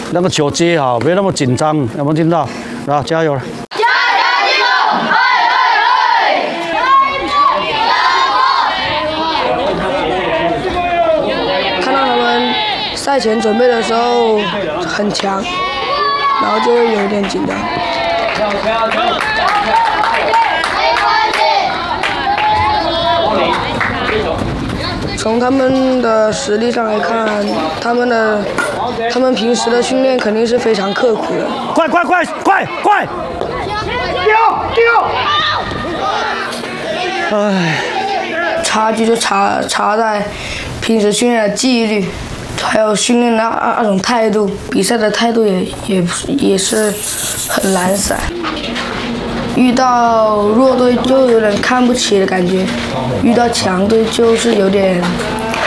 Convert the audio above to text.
那个球接好，别那么紧张，有没有听到？啊，加油了！ 加油！进攻！ 看到他们赛前准备的时候很强，然后就会有点紧张。从他们的实力上来看，他们平时的训练肯定是非常刻苦的。 快！丢！唉， 差距就差在平时训练的纪律，还有训练的那种态度，比赛的态度也是很懒散。遇到弱队就有点看不起的感觉，遇到强队就是有点